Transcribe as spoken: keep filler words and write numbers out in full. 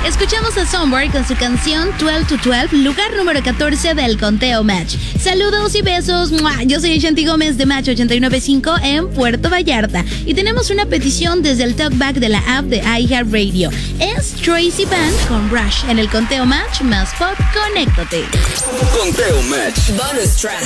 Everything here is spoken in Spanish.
Escuchamos a Somewhere con su canción twelve to twelve, lugar número catorce del conteo Match. Saludos y besos. ¡Mua! Yo soy Shanti Gómez de Match ochenta y nueve punto cinco en Puerto Vallarta. Y tenemos una petición desde el talkback de la app de iHeartRadio. Es Tracy Band con Rush en el conteo Match más pop. Conéctate. Conteo Match. Bonus track.